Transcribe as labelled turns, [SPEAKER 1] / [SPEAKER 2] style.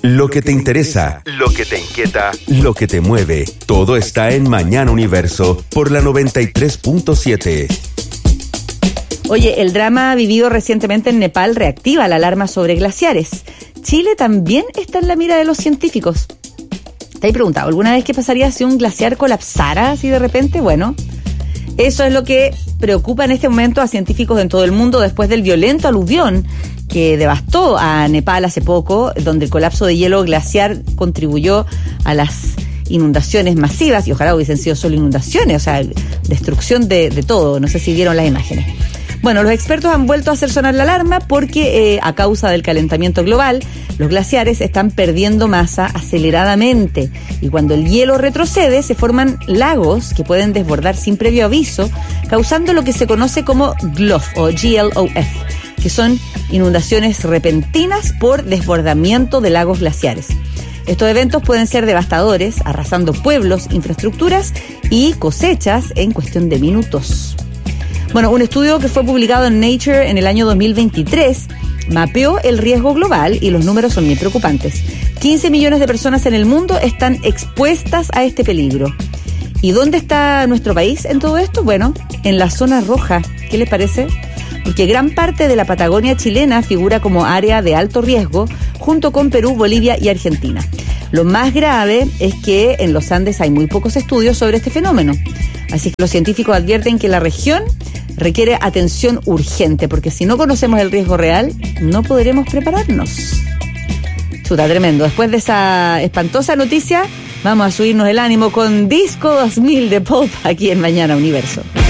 [SPEAKER 1] Lo que te interesa, lo que te inquieta, lo que te mueve, todo está en Mañana Universo por la 93.7.
[SPEAKER 2] Oye, el drama vivido recientemente en Nepal reactiva la alarma sobre glaciares. Chile también está en la mira de los científicos. ¿Te has preguntado alguna vez qué pasaría si un glaciar colapsara así de repente? Bueno, eso es lo que preocupa en este momento a científicos en todo el mundo después del violento aluvión que devastó a Nepal hace poco, donde el colapso de hielo glaciar contribuyó a las inundaciones masivas, y ojalá hubiesen sido solo inundaciones, o sea, destrucción de todo. No sé si vieron las imágenes. Bueno, los expertos han vuelto a hacer sonar la alarma porque a causa del calentamiento global, los glaciares están perdiendo masa aceleradamente, y cuando el hielo retrocede se forman lagos que pueden desbordar sin previo aviso, causando lo que se conoce como GLOF o GLOF, que son inundaciones repentinas por desbordamiento de lagos glaciares. Estos eventos pueden ser devastadores, arrasando pueblos, infraestructuras y cosechas en cuestión de minutos. Bueno, un estudio que fue publicado en Nature en el año 2023 mapeó el riesgo global y los números son muy preocupantes. 15 millones de personas en el mundo están expuestas a este peligro. ¿Y dónde está nuestro país en todo esto? Bueno, en la zona roja. ¿Qué les parece? Porque gran parte de la Patagonia chilena figura como área de alto riesgo, junto con Perú, Bolivia y Argentina. Lo más grave es que en los Andes hay muy pocos estudios sobre este fenómeno. Así que los científicos advierten que la región requiere atención urgente, porque si no conocemos el riesgo real, no podremos prepararnos. Chuta, tremendo. Después de esa espantosa noticia, vamos a subirnos el ánimo con Disco 2000 de Pop aquí en Mañana Universo.